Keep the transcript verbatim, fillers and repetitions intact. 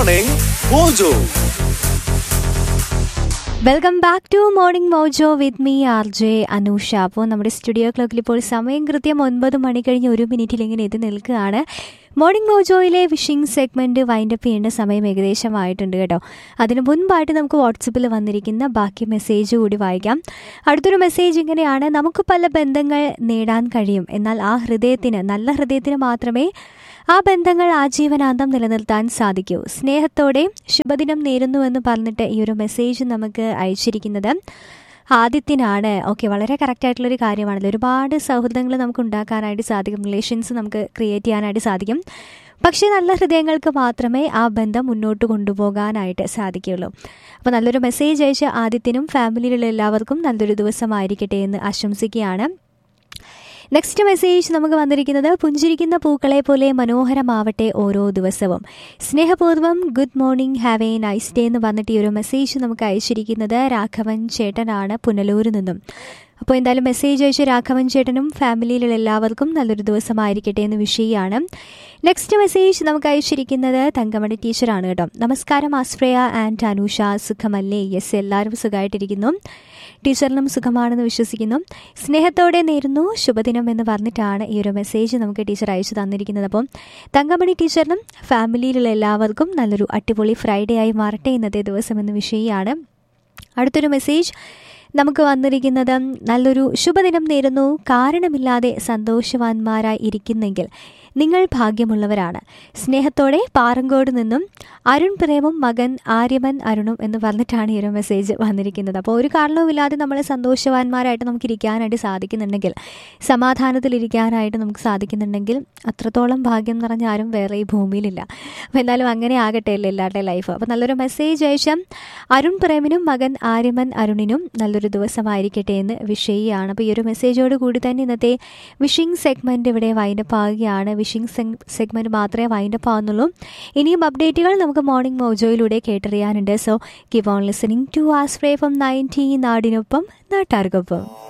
Morning Mojo. Welcome back to morning mojo with me R J Anusha. അപ്പോൾ നമ്മുടെ studio ക്ലോക്കിൽ ഇപ്പോൾ സമയം കൃത്യം ഒൻപത് മണി കഴിഞ്ഞ് ഒരു മിനിറ്റിൽ ഇങ്ങനെ എത്തി നിൽക്കുകയാണ്. മോർണിംഗ് മോജോയിലെ വിഷിംഗ് സെഗ്മെൻറ്റ് വൈൻഡപ്പ് ചെയ്യേണ്ട സമയം ഏകദേശമായിട്ടുണ്ട് കേട്ടോ. അതിന് മുൻപായിട്ട് നമുക്ക് വാട്സപ്പിൽ വന്നിരിക്കുന്ന ബാക്കി മെസ്സേജ് കൂടി വായിക്കാം. അടുത്തൊരു മെസ്സേജ് ഇങ്ങനെയാണ്: നമുക്ക് പല ബന്ധങ്ങൾ നേടാൻ കഴിയും, എന്നാൽ ആ ഹൃദയത്തിന്, നല്ല ഹൃദയത്തിന് മാത്രമേ ആ ബന്ധങ്ങൾ ആജീവനാന്തം നിലനിർത്താൻ സാധിക്കൂ. സ്നേഹത്തോടെ ശുഭദിനം നേരുന്നുവെന്ന് പറഞ്ഞിട്ട് ഈ ഒരു മെസ്സേജ് നമുക്ക് അയച്ചിരിക്കുന്നത് ആദിത്യനാണ്. ഓക്കെ, വളരെ കറക്റ്റായിട്ടുള്ളൊരു കാര്യമാണല്ലോ. ഒരുപാട് സൗഹൃദങ്ങൾ നമുക്ക് ഉണ്ടാക്കാനായിട്ട് സാധിക്കും, റിലേഷൻസ് നമുക്ക് ക്രിയേറ്റ് ചെയ്യാനായിട്ട് സാധിക്കും. പക്ഷേ നല്ല ഹൃദയങ്ങൾക്ക് മാത്രമേ ആ ബന്ധം മുന്നോട്ട് കൊണ്ടുപോകാനായിട്ട് സാധിക്കുകയുള്ളൂ. അപ്പോൾ നല്ലൊരു മെസ്സേജ് അയച്ച ആദിത്യനും ഫാമിലിയിലുള്ള എല്ലാവർക്കും നല്ലൊരു ദിവസമായിരിക്കട്ടെ എന്ന് ആശംസിക്കുകയാണ്. നെക്സ്റ്റ് മെസ്സേജ് നമുക്ക് വന്നിരിക്കുന്നത്: പുഞ്ചിരിക്കുന്ന പൂക്കളെ പോലെ മനോഹരമാവട്ടെ ഓരോ ദിവസവും. സ്നേഹപൂർവ്വം good morning, have A nice day എന്ന് പറഞ്ഞിട്ട് ഈ ഒരു മെസ്സേജ് നമുക്ക് അയച്ചിരിക്കുന്നത് രാഘവൻ ചേട്ടനാണ്, പുനലൂരിൽ നിന്നും. അപ്പോൾ എന്തായാലും മെസ്സേജ് അയച്ച രാഘവൻ ചേട്ടനും ഫാമിലിയിലുള്ള എല്ലാവർക്കും നല്ലൊരു ദിവസമായിരിക്കട്ടെ എന്ന് വിഷയമാണ്. നെക്സ്റ്റ് മെസ്സേജ് നമുക്ക് അയച്ചിരിക്കുന്നത് തങ്കമണി ടീച്ചറാണ് കേട്ടോ. നമസ്കാരം ആശ്രയ ആൻഡ് അനൂഷ, സുഖമല്ലേ? യെസ്, എല്ലാവരും സുഖമായിട്ടിരിക്കുന്നു. ടീച്ചറിനും സുഖമാണെന്ന് വിശ്വസിക്കുന്നു. സ്നേഹത്തോടെ നേരുന്നു ശുഭദിനം എന്ന് പറഞ്ഞിട്ടാണ് ഈ ഒരു മെസ്സേജ് നമുക്ക് ടീച്ചർ അയച്ചു തന്നിരിക്കുന്നത്. അപ്പം തങ്കമണി ടീച്ചറിനും ഫാമിലിയിലുള്ള എല്ലാവർക്കും നല്ലൊരു അടിപൊളി ഫ്രൈഡേ ആയി മാറട്ടെ ഇന്നത്തെ ദിവസം എന്ന് വിഷയമാണ്. അടുത്തൊരു മെസ്സേജ് നമുക്ക് വന്നിരിക്കുന്നത്: നല്ലൊരു ശുഭദിനം നേരുന്നു. കാരണമില്ലാതെ സന്തോഷവാന്മാരായി ഇരിക്കുന്നെങ്കിൽ നിങ്ങൾ ഭാഗ്യമുള്ളവരാണ്. സ്നേഹത്തോടെ പാറങ്കോട് നിന്നും അരുൺ പ്രേമും മകൻ ആര്യമൻ അരുണും എന്ന് പറഞ്ഞിട്ടാണ് ഈ ഒരു മെസ്സേജ് വന്നിരിക്കുന്നത്. അപ്പോൾ ഒരു കാരണവുമില്ലാതെ നമ്മൾ സന്തോഷവാന്മാരായിട്ട് നമുക്ക് ഇരിക്കാനായിട്ട് സാധിക്കുന്നുണ്ടെങ്കിൽ, സമാധാനത്തിലിരിക്കാനായിട്ട് നമുക്ക് സാധിക്കുന്നുണ്ടെങ്കിൽ അത്രത്തോളം ഭാഗ്യം നിറഞ്ഞ ആരും വേറെ ഈ ഭൂമിയിലില്ല. അപ്പോൾ എന്തായാലും അങ്ങനെ ആകട്ടെ അല്ലേ എല്ലാവരുടെ ലൈഫ്. അപ്പോൾ നല്ലൊരു മെസ്സേജ് അയച്ച അരുൺ പ്രേമിനും മകൻ ആര്യമൻ അരുണിനും നല്ലൊരു ദിവസമായിരിക്കട്ടെ എന്ന് വിഷയമാണ്. അപ്പോൾ ഈ ഒരു മെസ്സേജോട് കൂടി തന്നെ ഇന്നത്തെ വിഷിംഗ് സെഗ്മെൻറ്റ് ഇവിടെ വൈൻഡപ്പ് ആവുകയാണ്. വിഷിംഗ് സെഗ്മെൻറ്റ് മാത്രമേ വൈൻഡപ്പ് ആവുന്നുള്ളൂ. ഇനിയും അപ്ഡേറ്റുകൾ നമുക്ക് morning മോജോയിലൂടെ കേട്ടറിയാനുണ്ട്. So keep on listening to ആസ്പ്രേ from ninety, നാടിനൊപ്പം നാട്ടാർക്കൊപ്പം.